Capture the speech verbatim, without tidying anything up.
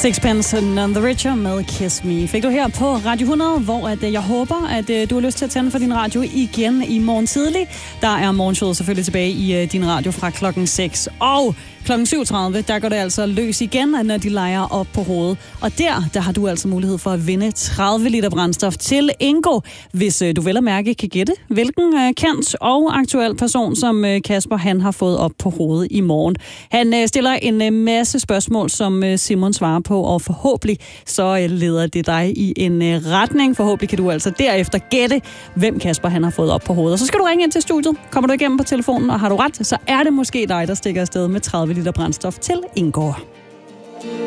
Sixpence and the Richer med Kiss Me. Fik du her på Radio hundrede, hvor at, jeg håber, at du har lyst til at tænde for din radio igen i morgen tidlig. Der er morgenshowet selvfølgelig tilbage i din radio fra klokken seks. Og klokken syv tredive, der går det altså løs igen, når de leger op på hovedet. Og der, der har du altså mulighed for at vinde tredive liter brændstof til Ingo, hvis du vel at mærke kan gætte, hvilken kendt og aktuel person, som Kasper han har fået op på hovedet i morgen. Han stiller en masse spørgsmål, som Simon svarer på, og forhåbentlig så leder det dig i en retning. Forhåbentlig kan du altså derefter gætte, hvem Kasper han har fået op på hovedet. Og så skal du ringe ind til studiet. Kommer du igennem på telefonen, og har du ret, så er det måske dig, der stikker afsted med tredive liter brændstof til Ingo.